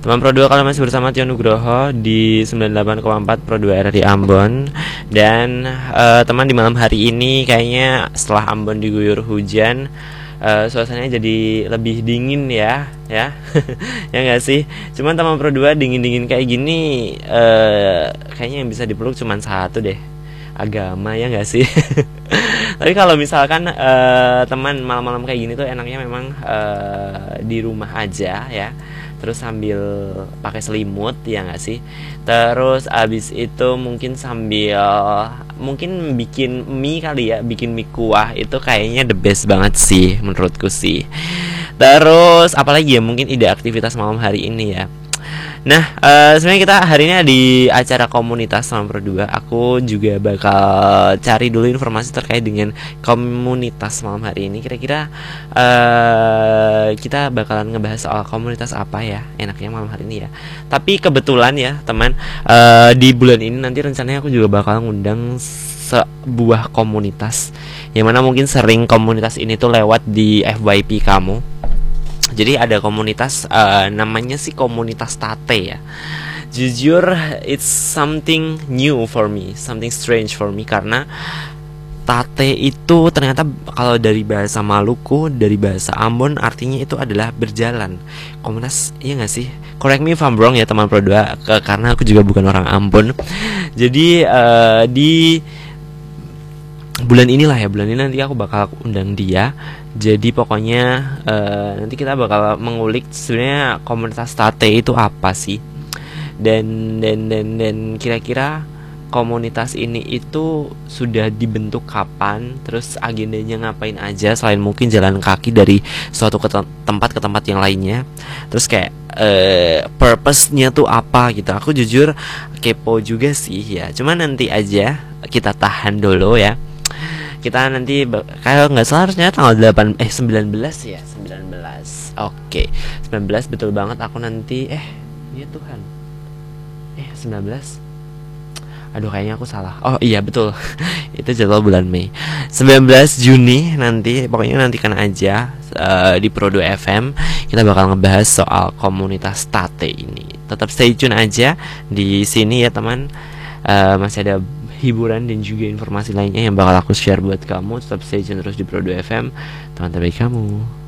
Teman Pro 2, kalau masih bersama Tio Nugroho di 98,4 Pro 2 RRI Ambon. Dan teman, di malam hari ini kayaknya setelah Ambon diguyur hujan, suasananya jadi lebih dingin ya. Ya nggak sih? Cuman teman Pro 2, dingin-dingin kayak gini, kayaknya yang bisa dipeluk cuman satu deh, agama, ya nggak sih? Tapi kalau misalkan teman, malam-malam kayak gini tuh enaknya memang di rumah aja ya, terus sambil pakai selimut, ya nggak sih? Terus abis itu mungkin sambil bikin mie kali ya, bikin mie kuah, itu kayaknya the best banget sih menurutku sih. Terus apalagi ya, mungkin ide aktivitas malam hari ini ya. Nah, sebenarnya kita hari ini di acara komunitas sama berdua. Aku juga bakal cari dulu informasi terkait dengan komunitas malam hari ini. Kira-kira kita bakalan ngebahas soal komunitas apa ya enaknya malam hari ini ya. Tapi kebetulan ya teman, di bulan ini nanti rencananya aku juga bakal ngundang sebuah komunitas, yang mana mungkin sering komunitas ini tuh lewat di FYP kamu. Jadi ada komunitas, namanya sih komunitas tate ya. Jujur, it's something new for me, something strange for me, karena tate itu ternyata kalau dari bahasa Maluku, dari bahasa Ambon, artinya itu adalah berjalan. Komunitas, iya gak sih? Correct me if I'm wrong ya teman Pro 2, karena aku juga bukan orang Ambon. Jadi di bulan ini nanti aku bakal undang dia. Jadi pokoknya nanti kita bakal mengulik sebenarnya komunitas tate itu apa sih, dan kira-kira komunitas ini itu sudah dibentuk kapan, terus agendanya ngapain aja selain mungkin jalan kaki dari suatu tempat ke tempat yang lainnya. Terus kayak purpose-nya tuh apa gitu. Aku jujur kepo juga sih ya. Cuman nanti aja, kita tahan dulu ya. Kita nanti kalau nggak salah harusnya tanggal 19 ya, 19. Oke, 19 betul banget. Aku nanti ya Tuhan, 19. Aduh, kayaknya aku salah. Oh iya betul. Itu jadwal bulan Mei, 19 Juni nanti. Pokoknya nantikan aja di Pro 2 FM. Kita bakal ngebahas soal komunitas tate ini. Tetap stay tune aja di sini ya teman. Masih ada hiburan dan juga informasi lainnya yang bakal aku share buat kamu. Tetap stay tune terus di Pro 2 FM, teman terbaik kamu.